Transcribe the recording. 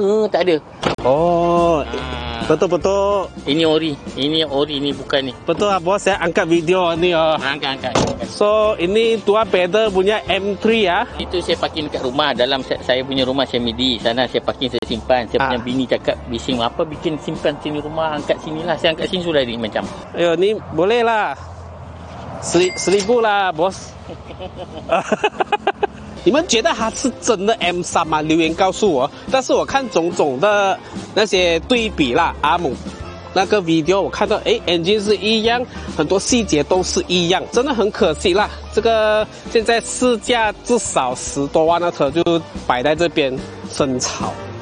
tak ada. Oh, betul-betul. Ini ori, ini bukan ni. Betul lah bos, saya angkat video ni oh. Angkat. So, ini tua pedal punya M3 ya. Itu saya parking dekat rumah. Dalam saya punya rumah saya midi. Sana saya parking, saya simpan. Saya punya bini cakap, bising apa bikin simpan sini rumah, angkat sini lah. Saya angkat sini sudah ni macam. Ayo, ni boleh lah. 1000啦 boss 你们觉得它是真的 M3 吗？留言告诉我。但是我看种种的那些对比啦，阿姆那个 video 我看到engine 是一样，很多细节都是一样，真的很可惜啦。这个现在市价至少10多万的车就摆在这边生炒。